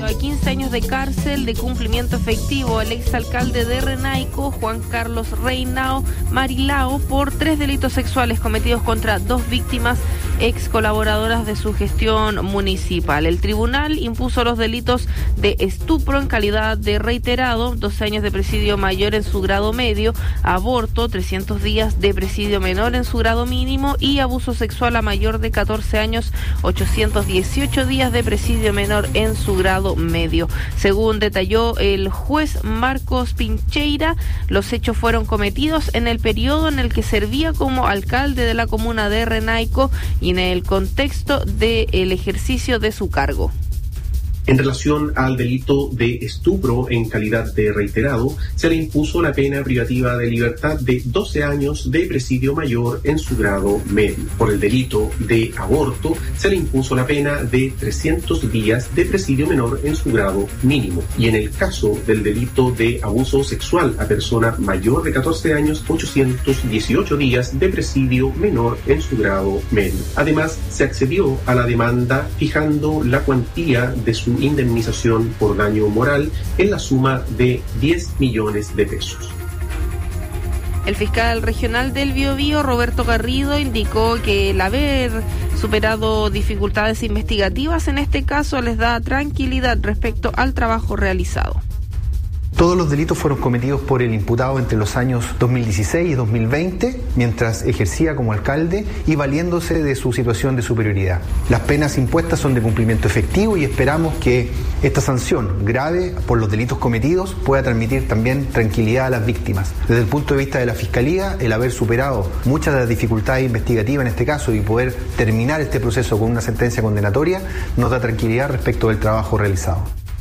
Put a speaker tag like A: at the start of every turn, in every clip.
A: A 15 años de cárcel de cumplimiento efectivo al exalcalde de Renaico, Juan Carlos Reynao Marilao, por 3 delitos sexuales cometidos contra 2 víctimas ex colaboradoras de su gestión municipal. El tribunal impuso los delitos de estupro en calidad de reiterado, 12 años de presidio mayor en su grado medio, aborto, 300 días de presidio menor en su grado mínimo y abuso sexual a mayor de 14 años, 818 días de presidio menor en su grado medio. Según detalló el juez Marcos Pincheira, los hechos fueron cometidos en el periodo en el que servía como alcalde de la comuna de Renaico y en el contexto del ejercicio de su cargo.
B: En relación al delito de estupro en calidad de reiterado, se le impuso la pena privativa de libertad de 12 años de presidio mayor en su grado medio. Por el delito de aborto, se le impuso la pena de 300 días de presidio menor en su grado mínimo. Y en el caso del delito de abuso sexual a persona mayor de 14 años, 818 días de presidio menor en su grado medio. Además, se accedió a la demanda fijando la cuantía de su indemnización por daño moral en la suma de 10 millones de pesos.
A: El fiscal regional del Biobío, Roberto Garrido, indicó que el haber superado dificultades investigativas en este caso les da tranquilidad respecto al trabajo realizado.
C: Todos los delitos fueron cometidos por el imputado entre los años 2016 y 2020, mientras ejercía como alcalde y valiéndose de su situación de superioridad. Las penas impuestas son de cumplimiento efectivo y esperamos que esta sanción grave por los delitos cometidos pueda transmitir también tranquilidad a las víctimas. Desde el punto de vista de la Fiscalía, el haber superado muchas de las dificultades investigativas en este caso y poder terminar este proceso con una sentencia condenatoria nos da tranquilidad respecto del trabajo realizado.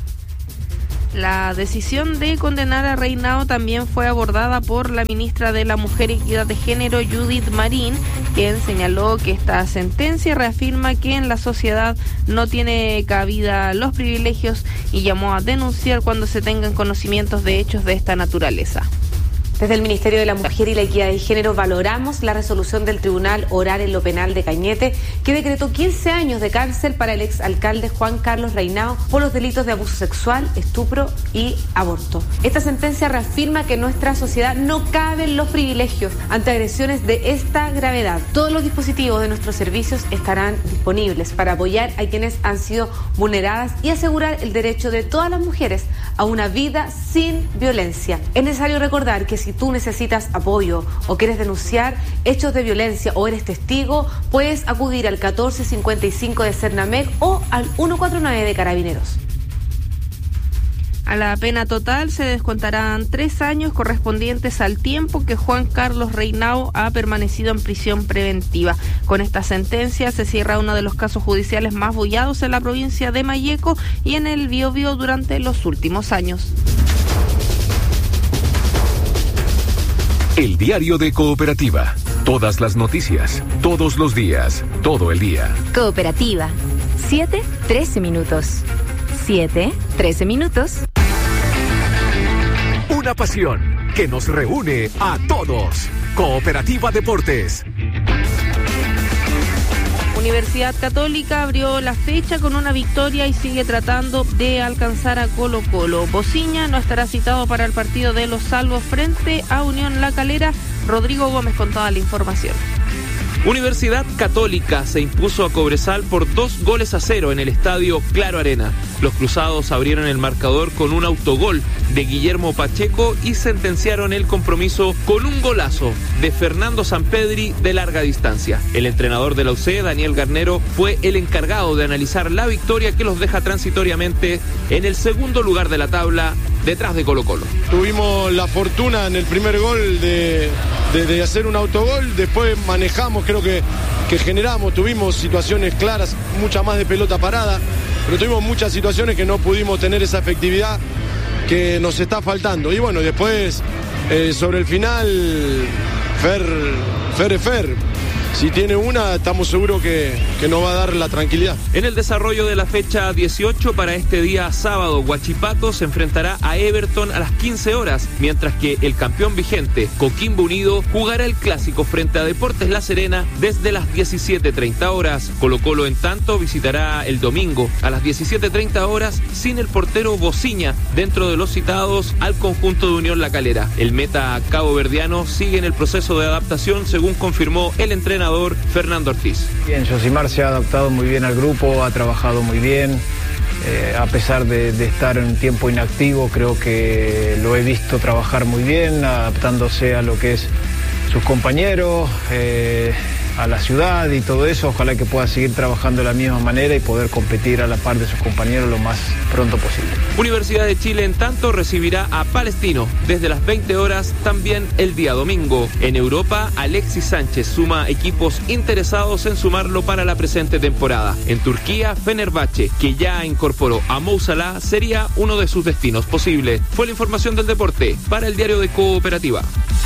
A: La decisión de condenar a Reynao también fue abordada por la ministra de la Mujer y Equidad de Género, Judith Marín, quien señaló que esta sentencia reafirma que en la sociedad no tiene cabida los privilegios y llamó a denunciar cuando se tengan conocimientos de hechos de esta naturaleza.
D: Desde el Ministerio de la Mujer y la Equidad de Género valoramos la resolución del Tribunal Oral en lo Penal de Cañete, que decretó 15 años de cárcel para el exalcalde Juan Carlos Reynao por los delitos de abuso sexual, estupro y aborto. Esta sentencia reafirma que en nuestra sociedad no caben los privilegios ante agresiones de esta gravedad. Todos los dispositivos de nuestros servicios estarán disponibles para apoyar a quienes han sido vulneradas y asegurar el derecho de todas las mujeres a una vida sin violencia. Es necesario recordar que si tú necesitas apoyo o quieres denunciar hechos de violencia o eres testigo, puedes acudir al 1455 de Cernamec o al 149 de Carabineros.
A: A la pena total se descontarán 3 años correspondientes al tiempo que Juan Carlos Reynao ha permanecido en prisión preventiva. Con esta sentencia se cierra uno de los casos judiciales más bullados en la provincia de Malleco y en el Biobío durante los últimos años.
E: El diario de Cooperativa. Todas las noticias, todos los días, todo el día.
F: Cooperativa. 7:13 minutos. 7:13 minutos.
E: Una pasión que nos reúne a todos. Cooperativa Deportes.
A: Universidad Católica abrió la fecha con una victoria y sigue tratando de alcanzar a Colo-Colo. Bociña no estará citado para el partido de Los Salvos frente a Unión La Calera. Rodrigo Gómez con toda la información.
G: Universidad Católica se impuso a Cobresal por 2-0 en el estadio Claro Arena. Los cruzados abrieron el marcador con un autogol de Guillermo Pacheco y sentenciaron el compromiso con un golazo de Fernando Sampedri de larga distancia. El entrenador de la UC, Daniel Garnero, fue el encargado de analizar la victoria que los deja transitoriamente en el segundo lugar de la tabla, detrás de Colo-Colo.
H: Tuvimos la fortuna en el primer gol de hacer un autogol, después manejamos, creo que generamos, tuvimos situaciones claras, mucha más de pelota parada, pero tuvimos muchas situaciones que no pudimos tener esa efectividad que nos está faltando. Y bueno, después sobre el final, Fer. si tiene una, estamos seguros que nos va a dar la tranquilidad.
G: En el desarrollo de la fecha 18 para este día sábado, Huachipato se enfrentará a Everton a las 15 horas, mientras que el campeón vigente, Coquimbo Unido, jugará el clásico frente a Deportes La Serena desde las 17:30 horas. Colo-Colo, en tanto, visitará el domingo a las 17:30 horas sin el portero Bociña dentro de los citados al conjunto de Unión La Calera. El meta caboverdiano sigue en el proceso de adaptación, según confirmó el entrenador Fernando Ortiz.
I: Bien, Josimar se ha adaptado muy bien al grupo, ha trabajado muy bien. A pesar de estar en un tiempo inactivo, creo que lo he visto trabajar muy bien, adaptándose a lo que es sus compañeros, a la ciudad y todo eso. Ojalá que pueda seguir trabajando de la misma manera y poder competir a la par de sus compañeros lo más pronto posible.
G: Universidad de Chile, en tanto, recibirá a Palestino desde las 20 horas también el día domingo. En Europa, Alexis Sánchez suma equipos interesados en sumarlo para la presente temporada. En Turquía, Fenerbahce, que ya incorporó a Mo Salah, sería uno de sus destinos posibles. Fue la información del deporte para el diario de Cooperativa.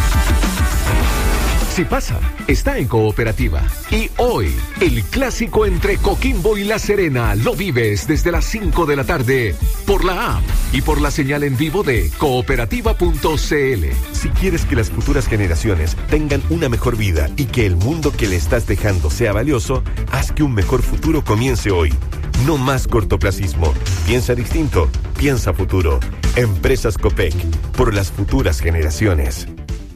E: Si pasa, está en Cooperativa. Y hoy, el clásico entre Coquimbo y La Serena lo vives desde las 5 de la tarde por la app y por la señal en vivo de cooperativa.cl.
J: Si quieres que las futuras generaciones tengan una mejor vida y que el mundo que le estás dejando sea valioso, haz que un mejor futuro comience hoy. No más cortoplacismo. Piensa distinto, piensa futuro. Empresas Copec, por las futuras generaciones.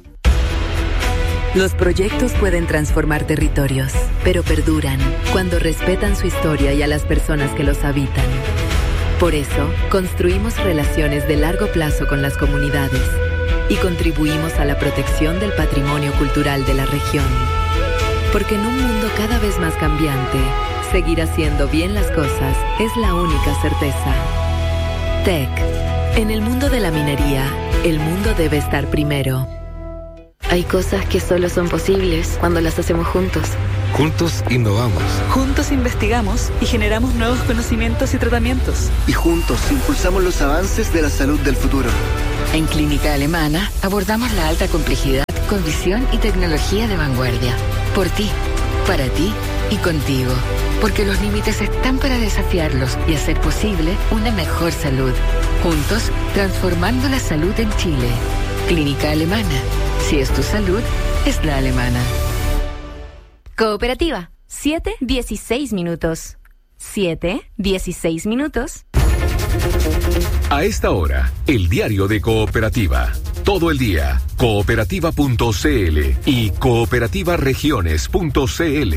K: Los proyectos pueden transformar territorios, pero perduran cuando respetan su historia y a las personas que los habitan. Por eso, construimos relaciones de largo plazo con las comunidades y contribuimos a la protección del patrimonio cultural de la región. Porque en un mundo cada vez más cambiante, seguir haciendo bien las cosas es la única certeza. TEC. En el mundo de la minería, el mundo debe estar primero.
L: Hay cosas que solo son posibles cuando las hacemos juntos.
M: Juntos innovamos.
N: Juntos investigamos y generamos nuevos conocimientos y tratamientos.
O: Y juntos impulsamos los avances de la salud del futuro.
P: En Clínica Alemana abordamos la alta complejidad con visión y tecnología de vanguardia. Por ti, para ti y contigo. Porque los límites están para desafiarlos y hacer posible una mejor salud. Juntos, transformando la salud en Chile. Clínica Alemana. Si es tu salud, es la alemana.
F: Cooperativa, 7:16 minutos. 7:16 minutos.
E: A esta hora, el diario de Cooperativa. Todo el día, cooperativa.cl y cooperativaregiones.cl.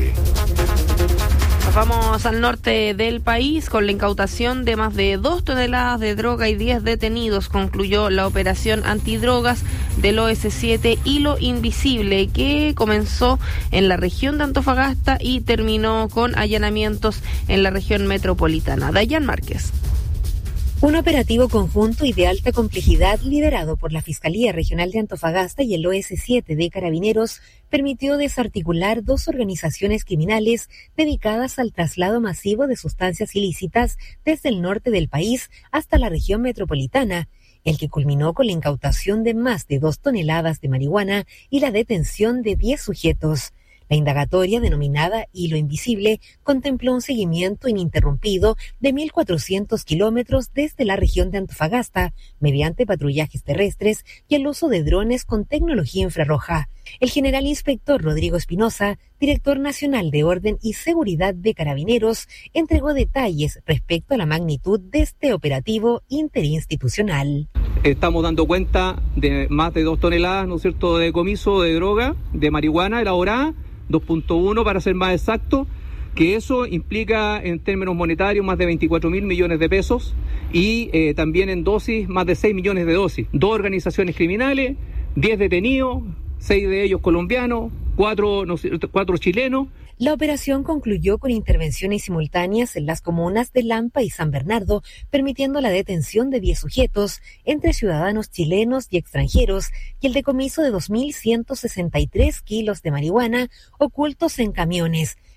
A: Vamos al norte del país con la incautación de más de 2 toneladas de droga y 10 detenidos. Concluyó la operación antidrogas del OS7 Hilo Invisible, que comenzó en la región de Antofagasta y terminó con allanamientos en la región metropolitana. Dayan Márquez.
Q: Un operativo conjunto y de alta complejidad liderado por la Fiscalía Regional de Antofagasta y el OS7 de Carabineros permitió desarticular 2 organizaciones criminales dedicadas al traslado masivo de sustancias ilícitas desde el norte del país hasta la región metropolitana, el que culminó con la incautación de más de 2 toneladas de marihuana y la detención de 10 sujetos. La indagatoria, denominada Hilo Invisible, contempló un seguimiento ininterrumpido de 1.400 kilómetros desde la región de Antofagasta, mediante patrullajes terrestres y el uso de drones con tecnología infrarroja. El general inspector Rodrigo Espinosa, director nacional de Orden y Seguridad de Carabineros, entregó detalles respecto a la magnitud de este operativo interinstitucional.
R: Estamos dando cuenta de más de 2 toneladas, ¿no es cierto?, de decomiso de droga, de marihuana elaborada, 2.1 para ser más exacto, que eso implica en términos monetarios más de 24.000 millones de pesos y también en dosis más de 6 millones de dosis. 2 organizaciones criminales, 10 detenidos, 6 de ellos colombianos, 4 chilenos.
Q: La operación concluyó con intervenciones simultáneas en las comunas de Lampa y San Bernardo, permitiendo la detención de 10 sujetos, entre ciudadanos chilenos y extranjeros, y el decomiso de 2.163 kilos de marihuana ocultos en camiones,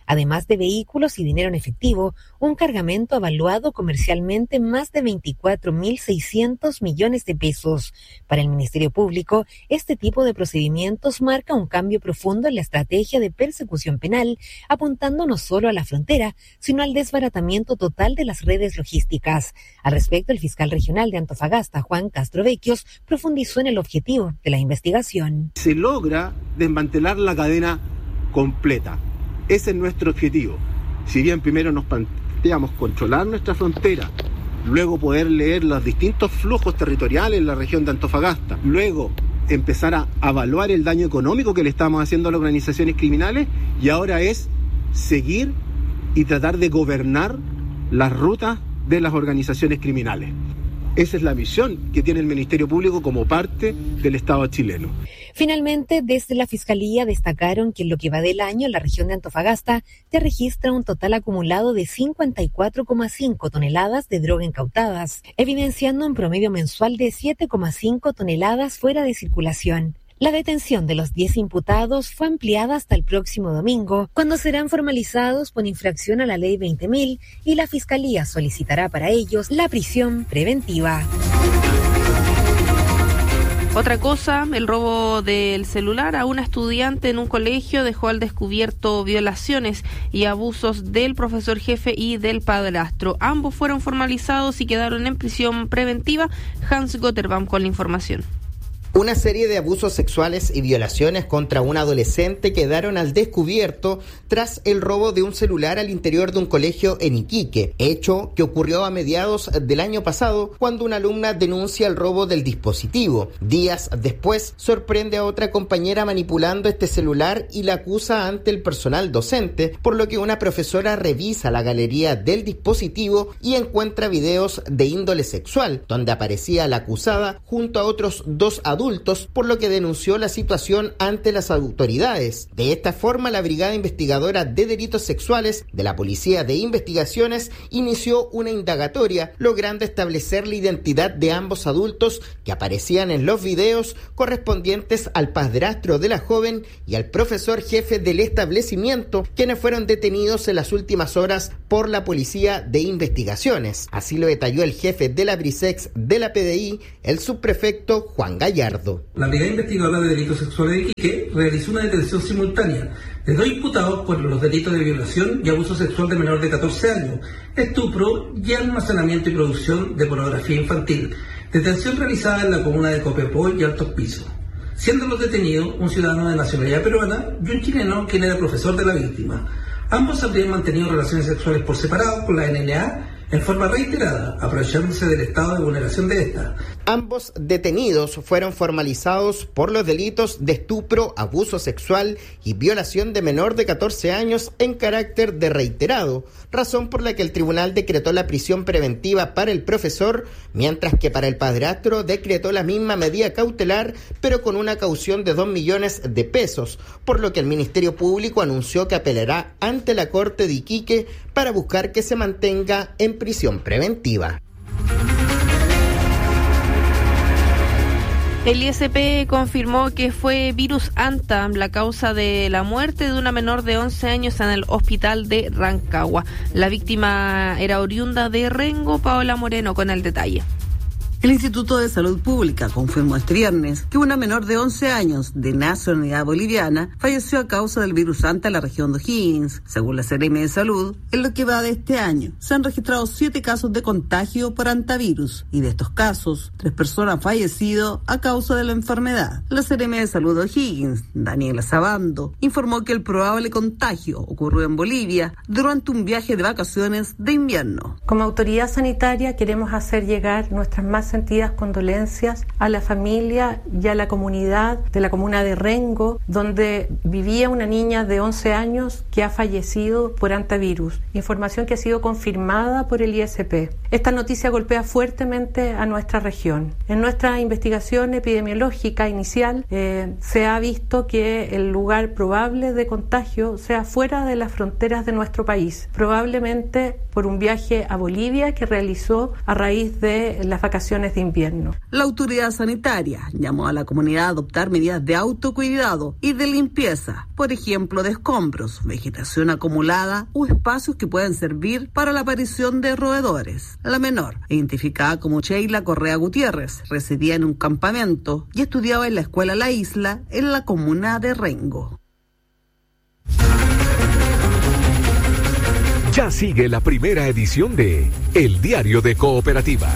Q: además de vehículos y dinero en efectivo, un cargamento evaluado comercialmente en más de 24.600 millones de pesos. Para el Ministerio Público, este tipo de procedimientos marca un cambio profundo en la estrategia de persecución penal, apuntando no solo a la frontera, sino al desbaratamiento total de las redes logísticas. Al respecto, el fiscal regional de Antofagasta, Juan Castrovecchios, profundizó en el objetivo de la investigación.
S: Se logra desmantelar la cadena completa. Ese es nuestro objetivo. Si bien primero nos planteamos controlar nuestra frontera, luego poder leer los distintos flujos territoriales en la región de Antofagasta, luego empezar a evaluar el daño económico que le estamos haciendo a las organizaciones criminales, y ahora es seguir y tratar de gobernar las rutas de las organizaciones criminales. Esa es la misión que tiene el Ministerio Público como parte del Estado chileno.
Q: Finalmente, desde la Fiscalía destacaron que en lo que va del año, la región de Antofagasta ya registra un total acumulado de 54,5 toneladas de droga incautadas, evidenciando un promedio mensual de 7,5 toneladas fuera de circulación. La detención de los 10 imputados fue ampliada hasta el próximo domingo, cuando serán formalizados por infracción a la Ley 20.000 y la Fiscalía solicitará para ellos la prisión preventiva.
A: Otra cosa, el robo del celular a una estudiante en un colegio dejó al descubierto violaciones y abusos del profesor jefe y del padrastro. Ambos fueron formalizados y quedaron en prisión preventiva. Hans Gotterbaum con la información.
T: Una serie de abusos sexuales y violaciones contra un adolescente quedaron al descubierto tras el robo de un celular al interior de un colegio en Iquique, hecho que ocurrió a mediados del año pasado cuando una alumna denuncia el robo del dispositivo. Días después, sorprende a otra compañera manipulando este celular y la acusa ante el personal docente, por lo que una profesora revisa la galería del dispositivo y encuentra videos de índole sexual, donde aparecía la acusada junto a otros 2 adultos, por lo que denunció la situación ante las autoridades. De esta forma, la Brigada Investigadora de Delitos Sexuales de la Policía de Investigaciones inició una indagatoria, logrando establecer la identidad de ambos adultos que aparecían en los videos correspondientes al padrastro de la joven y al profesor jefe del establecimiento, quienes fueron detenidos en las últimas horas por la Policía de Investigaciones. Así lo detalló el jefe de la Brisex de la PDI, el subprefecto Juan Gallardo.
U: La Brigada Investigadora de Delitos Sexuales de Iquique realizó una detención simultánea de 2 imputados por los delitos de violación y abuso sexual de menor de 14 años, estupro y almacenamiento y producción de pornografía infantil. Detención realizada en la comuna de Copiapó y Altos Pisos, siendo los detenidos un ciudadano de nacionalidad peruana y un chileno quien era profesor de la víctima. Ambos habrían mantenido relaciones sexuales por separado con la NNA en forma reiterada, aprovechándose del estado de vulneración de esta.
T: Ambos detenidos fueron formalizados por los delitos de estupro, abuso sexual y violación de menor de 14 años en carácter de reiterado, razón por la que el tribunal decretó la prisión preventiva para el profesor, mientras que para el padrastro decretó la misma medida cautelar, pero con una caución de 2 millones de pesos, por lo que el Ministerio Público anunció que apelará ante la Corte de Iquique para buscar que se mantenga en prisión preventiva.
A: El ISP confirmó que fue virus Anta la causa de la muerte de una menor de 11 años en el hospital de Rancagua. La víctima era oriunda de Rengo. Paola Moreno con el detalle.
V: El Instituto de Salud Pública confirmó este viernes que una menor de 11 años de nacionalidad boliviana falleció a causa del virus Anta en la región de O'Higgins. Según la CRM de Salud, en lo que va de este año, se han registrado 7 casos de contagio por antivirus y de estos casos, 3 personas han fallecido a causa de la enfermedad. La CRM de Salud de O'Higgins, Daniela Sabando, informó que el probable contagio ocurrió en Bolivia durante un viaje de vacaciones de invierno.
W: Como autoridad sanitaria queremos hacer llegar nuestras más sentidas condolencias a la familia y a la comunidad de la comuna de Rengo, donde vivía una niña de 11 años que ha fallecido por antivirus, información que ha sido confirmada por el ISP. Esta noticia golpea fuertemente a nuestra región. En nuestra investigación epidemiológica inicial se ha visto que el lugar probable de contagio sea fuera de las fronteras de nuestro país, probablemente por un viaje a Bolivia que realizó a raíz de las vacaciones vacaciones de invierno.
V: La autoridad sanitaria llamó a la comunidad a adoptar medidas de autocuidado y de limpieza, por ejemplo, de escombros, vegetación acumulada o espacios que pueden servir para la aparición de roedores. La menor, identificada como Sheila Correa Gutiérrez, residía en un campamento y estudiaba en la escuela La Isla en la comuna de Rengo.
E: Ya sigue la primera edición de El Diario de Cooperativa.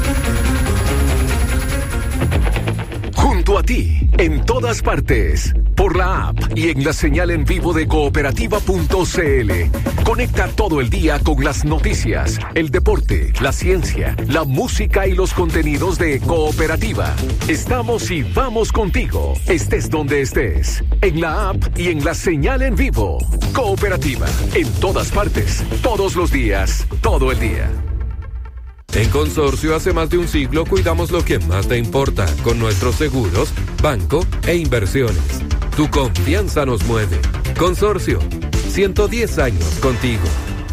E: Junto a ti, en todas partes, por la app y en la señal en vivo de cooperativa.cl. Conecta todo el día con las noticias, el deporte, la ciencia, la música y los contenidos de Cooperativa. Estamos y vamos contigo, estés donde estés, en la app y en la señal en vivo. Cooperativa, en todas partes, todos los días, todo el día.
M: En Consorcio, hace más de un siglo, cuidamos lo que más te importa con nuestros seguros, banco e inversiones. Tu confianza nos mueve. Consorcio, 110 años contigo.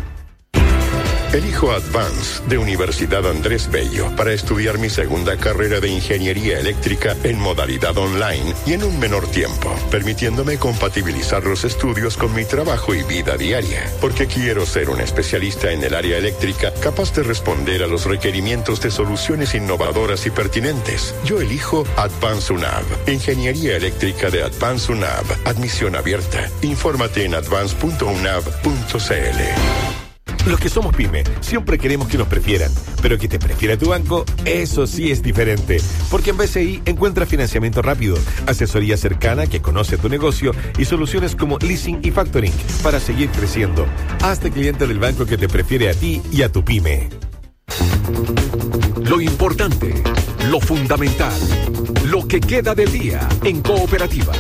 B: Elijo Advance de Universidad Andrés Bello para estudiar mi segunda carrera de ingeniería eléctrica en modalidad online y en un menor tiempo, permitiéndome compatibilizar los estudios con mi trabajo y vida diaria, porque quiero ser un especialista en el área eléctrica capaz de responder a los requerimientos de soluciones innovadoras y pertinentes. Yo elijo Advance UNAV, Ingeniería Eléctrica de Advance UNAV, admisión abierta. Infórmate en advance.unav.cl.
J: Los que somos pyme siempre queremos que nos prefieran, pero que te prefiera tu banco, eso sí es diferente. Porque en BCI encuentras financiamiento rápido, asesoría cercana que conoce tu negocio y soluciones como leasing y factoring para seguir creciendo. Hazte cliente del banco que te prefiere a ti y a tu pyme.
E: Lo importante, lo fundamental, lo que queda del día en Cooperativa.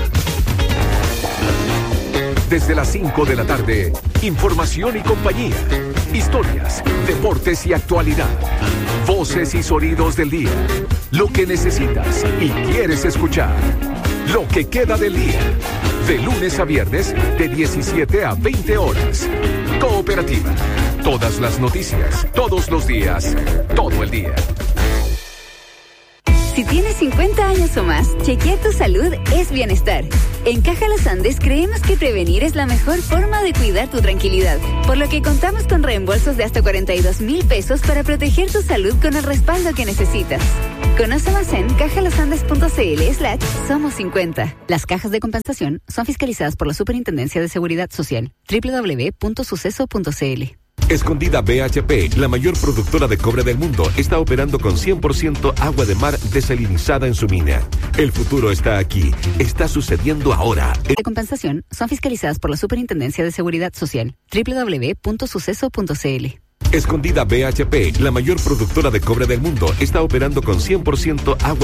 E: Desde las 5 de la tarde, información y compañía, historias, deportes y actualidad, voces y sonidos del día, lo que necesitas y quieres escuchar, lo que queda del día, de lunes a viernes de 17 a 20 horas. Cooperativa, todas las noticias, todos los días, todo el día.
C: Si tienes 50 años o más, chequear tu salud es bienestar. En Caja Los Andes creemos que prevenir es la mejor forma de cuidar tu tranquilidad, por lo que contamos con reembolsos de hasta 42,000 pesos para proteger tu salud con el respaldo que necesitas. Conoce más en cajalosandes.cl/somos50. Las cajas de compensación son fiscalizadas por la Superintendencia de Seguridad Social. www.suceso.cl.
J: Escondida BHP, la mayor productora de cobre del mundo, está operando con 100% agua de mar desalinizada en su mina. El futuro está aquí, está sucediendo ahora.
C: De compensación son fiscalizadas por la Superintendencia de Seguridad Social. www.suceso.cl.
J: Escondida BHP, la mayor productora de cobre del mundo, está operando con 100% agua